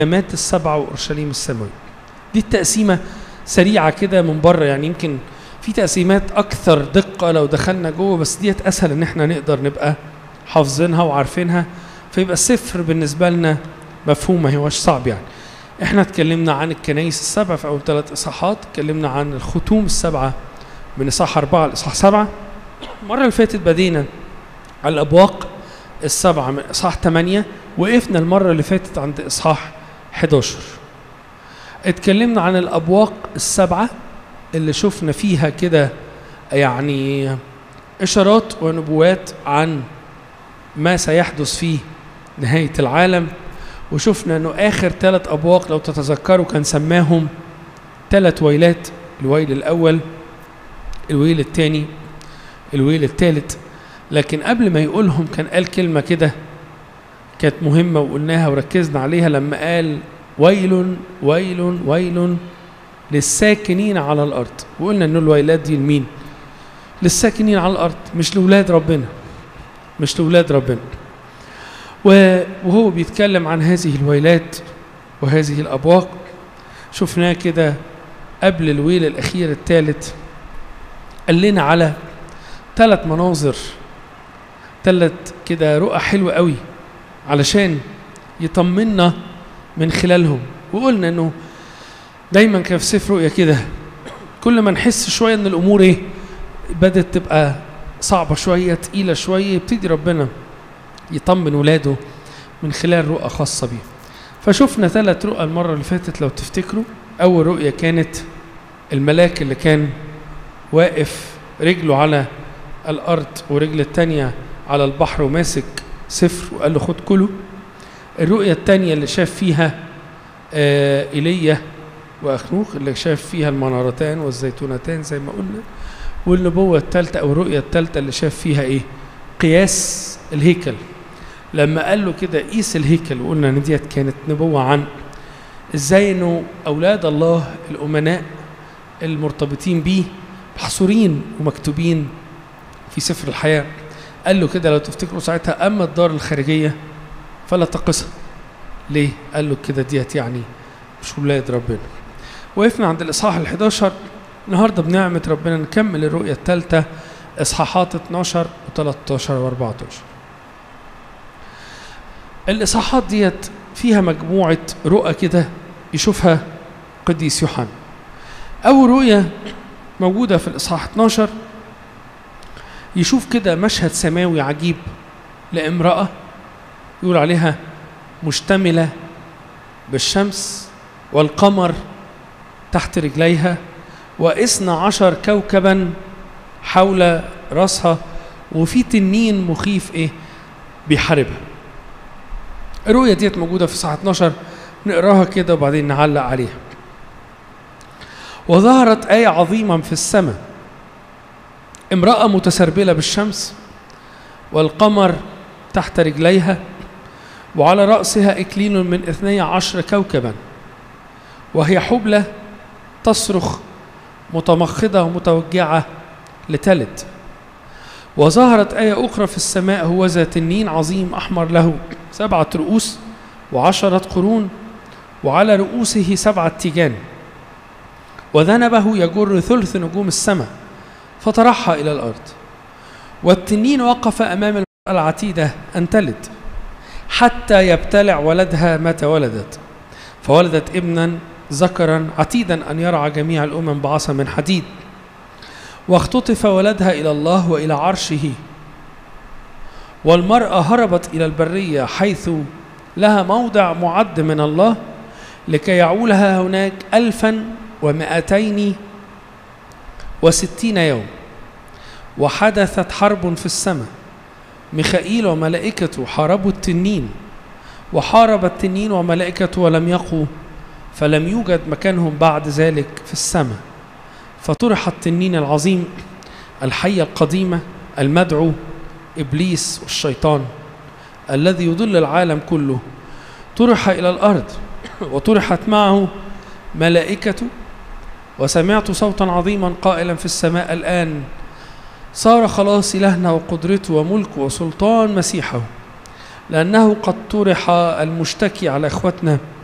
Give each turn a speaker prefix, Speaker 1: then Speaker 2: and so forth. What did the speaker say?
Speaker 1: السماوات السبعة وأورشليم السماوي. دي التقسيمة سريعة كده من بره، يعني يمكن في تقسيمات أكثر دقة لو دخلنا جوه، بس ديت أسهل إن احنا نقدر نبقى حافظينها وعارفينها، فيبقى السفر بالنسبة لنا مفهوم، ما هوش صعب. يعني احنا اتكلمنا عن الكنائس السبع في أول 3 إصحاحات، اتكلمنا عن الختوم السبعة من إصحاح 4 لإصحاح 7. المرة اللي فاتت بدينا على الأبواق السبعة من إصحاح 8، وقفنا المرة اللي فاتت عند إصحاح 11. اتكلمنا عن الأبواق السبعة اللي شفنا فيها كده يعني إشارات ونبوات عن ما سيحدث فيه نهاية العالم، وشفنا أنه آخر 3 أبواق لو تتذكروا كان سماهم 3 ويلات: الويل الأول، الويل الثاني، الويل الثالث. لكن قبل ما يقولهم كان قال كلمة كده كانت مهمة وقلناها وركزنا عليها، لما قال ويل ويل ويل للساكنين على الأرض. وقلنا أنه الويلات دي لمين؟ للساكنين على الأرض، مش لولاد ربنا، مش لولاد ربنا. وهو بيتكلم عن هذه الويلات وهذه الأبواق شفناه كده قبل الويل الأخير الثالث. قال لنا على 3 مناظر، 3 كده رؤى حلوة قوي علشان يطمنا من خلالهم. وقلنا انه دايما كان في سفر رؤيا كده كل ما نحس شوية ان الامور بدأت تبقى صعبة شوية، تقيلة شوية، يبتدي ربنا يطمن ولاده من خلال رؤى خاصة بيه. فشفنا 3 رؤى المرة اللي فاتت لو تفتكروا. اول رؤية كانت الملاك اللي كان واقف رجله على الارض ورجل التانية على البحر وماسك سفر وقال له خد كله. الرؤية الثانية اللي شاف فيها إيليا وأخنوخ، اللي شاف فيها المنارتان والزيتونتان زي ما قلنا. والنبوة الثالثة أو الرؤية الثالثة اللي شاف فيها قياس الهيكل، لما قال له كده قيس الهيكل. وقلنا إن ديت كانت نبوة عن إزاي إنه أولاد الله الأمناء المرتبطين بيه محصورين ومكتوبين في سفر الحياة. قال له كده لو تفتكروا ساعتها أما الدار الخارجية فلا تقصها. ليه؟ قال له كده ديت يعني مش ولاد ربنا. وقفنا عند الإصحاح 11. النهاردة بنعمة ربنا نكمل الرؤية الثالثة، إصحاحات 12 و13 و14. الإصحاحات ديت فيها مجموعة رؤى كده يشوفها قديس يوحنا. أول رؤية موجودة في الإصحاح 12 يشوف كده مشهد سماوي عجيب لامرأة يقول عليها مشتملة بالشمس والقمر تحت رجليها و12 كوكبا حول رأسها، وفي تنين مخيف بيحاربها. الرؤية ديت موجودة في صحة 12، نقراها كده وبعدين نعلق عليها. وظهرت آية عظيمة في السماء، امرأة متسربلة بالشمس والقمر تحت رجليها وعلى رأسها إكليل من 12 كوكبا، وهي حبلى تصرخ متمخضة ومتوجعة لتلد. وظهرت آية أخرى في السماء، هو ذا تنين عظيم أحمر له 7 رؤوس و10 قرون، وعلى رؤوسه 7 تيجان، وذنبه يجر 3 نجوم السماء فطرحها إلى الأرض. والتنين وقف أمام المرأة العتيدة أن تلد حتى يبتلع ولدها متى ولدت، فولدت ابنا ذكرا عتيدا أن يرعى جميع الأمم بعصا من حديد. واختطف ولدها إلى الله وإلى عرشه. والمرأة هربت إلى البرية حيث لها موضع معد من الله لكي يعولها هناك 1260 يوم. وحدثت حرب في السماء، ميخائيل وملائكته حاربوا التنين، وحارب التنين وملائكته ولم يقوا، فلم يوجد مكانهم بعد ذلك في السماء. فطرح التنين العظيم الحية القديمة المدعو إبليس والشيطان الذي يضل العالم كله، طرح إلى الأرض وطرحت معه ملائكته. وسمعت صوتا عظيما قائلا في السماء الآن صار خلاص إلهنا وقدرته وملكه وسلطان مسيحه، لأنه قد طرح المشتكي على إخوتنا